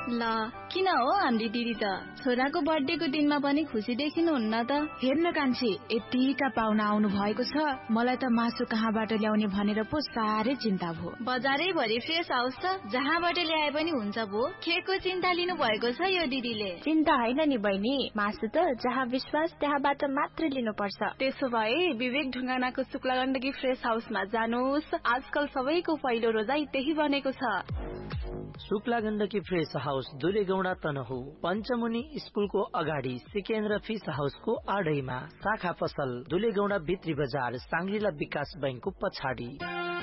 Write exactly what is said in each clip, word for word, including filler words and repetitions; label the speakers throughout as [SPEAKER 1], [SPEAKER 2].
[SPEAKER 1] ल किन हो हाम्रो दिदी त छोराको बर्थडेको दिनमा पनि खुसी देखिनुहुन्न त।
[SPEAKER 2] हेर्न कान्छी, यतिका पाहुना आउनु भएको छ, मलाई त मासु कहाँबाट ल्याउने भनेर पो साह्रै चिन्ता भयो।
[SPEAKER 1] बजारै भरि फ्रेस हाउस छ, जहाँबाट ल्याए पनि हुन्छ भो। केको चिन्ता लिनु भएको छ यो दिदीले?
[SPEAKER 3] चिन्ता होइन नि बहिनी, मासु त जहाँ विश्वास त्यहाँबाट मात्र लिनु पर्छ।
[SPEAKER 4] त्यसो भए विवेक ढुङ्गानाको शुक्ला गण्डकी फ्रेस हाउसमा जानुहोस्। आजकल सबैको पहिलो रोजाई त्यही बनेको छ।
[SPEAKER 5] शुक्ला गण्डकी फ्रेस हाउस दुलेगौडा तनहु पञ्चमुनि स्कुलको अगाडि सिकेन्द्र फिस हाउसको आडैमा, शाखा पसल दुलेगौडा भित्री बजार सांग्रिला विकास बैंकको पछाडि।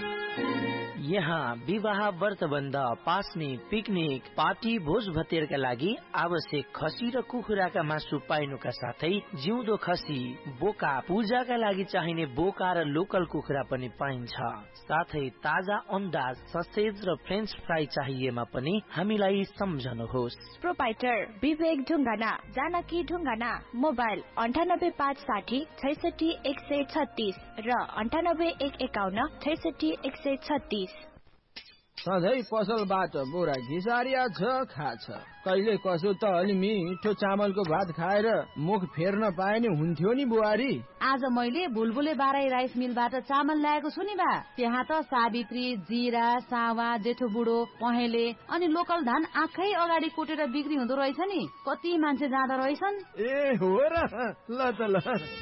[SPEAKER 5] यहाँ विवाह, व्रतबन्ध, पास्ने, पिकनिक, पार्टी, भोज भतेरका लागि आवश्यक खसी र कुखुराका मासु पाइनुका साथै जिउँदो खसी, बोका, पूजाका लागि चाहिने बोका र लोकल कुखुरा पनि पाइन्छ। साथै ताजा अन्डा, ससेज र फ्रेन्च फ्राई चाहिएमा पनि हामीलाई सम्झनुहोस्।
[SPEAKER 3] प्रोपाइटर विवेक ढुङ्गाना, जानकी ढुङ्गाना। मोबाइल अन्ठानब्बे पाँच साठी छैसठी एक सय छत्तीस र अन्ठानब्बे एक एकाउन्न छैसठी एक सय छत्तीस।
[SPEAKER 6] सधैँ पसलबाट बोरा घिसारिया छ खाछ, कहिले कसो त अलि मिठो चामलको भात खाएर मुख फेर्न पाए नि हुन्थ्यो नि बुहारी।
[SPEAKER 2] आज मैले बुलबुले बाराई राइस मिलबाट चामल ल्याएको छु नि बा। त्यहाँ त सावित्री, जिरा, सावा, जेठो बुढो, पहेँले अनि लोकल धान आँखै अगाडि कुटेर बिक्री हुँदो रहेछ नि। कति मान्छे जाँदो रहेछन्।
[SPEAKER 6] ए हो र, ल त ल।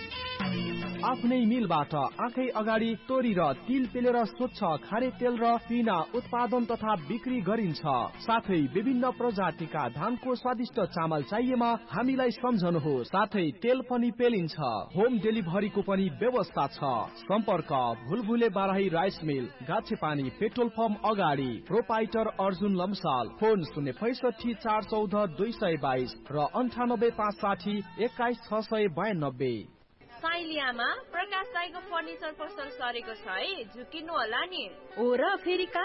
[SPEAKER 7] आफ्नै मिलबाट आँखै अगाडि तोरी र तिल पेलेर स्वच्छ खारे तेल र पिना उत्पादन तथा बिक्री गरिन्छ। साथै विभिन्न प्रजातिका धानको स्वादिष्ट चामल चाहिएमा हामीलाई सम्झनुहोस्। साथै तेल पनि पेलिन्छ। होम डेलिभरीको पनि व्यवस्था छ। सम्पर्क भुलभुले Barahi rice mill, गाछेपानी petrol pump अगाडि। प्रोपाइटर अर्जुन लम्साल। फोन शून्य पैसठी चार चौध दुई सय बाइस र अन्ठानब्बे पाँच साठी एक्काइस छ सय बयानब्बे।
[SPEAKER 8] साइलियामा प्रकाश राईको फर्निचर पसल सरेको छ है, झुकिनु होला नि।
[SPEAKER 3] ओ र फेरि